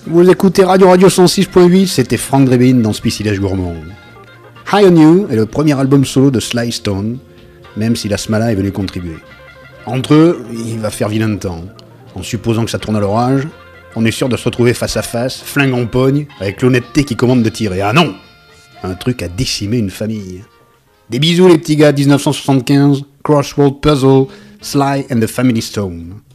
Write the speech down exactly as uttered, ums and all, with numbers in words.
Vous écoutez Radio Radio cent six point huit, c'était Franck Drebin dans Spicilage Gourmand. High on You est le premier album solo de Sly Stone, même si la Smala est venue contribuer. Entre eux, il va faire vilain de temps. En supposant que ça tourne à l'orage, on est sûr de se retrouver face à face, flingue en pogne, avec l'honnêteté qui commande de tirer. Ah non! Un truc à décimer une famille. Des bisous les petits gars, dix-neuf cent soixante-quinze, Crossword Puzzle, Sly and the Family Stone.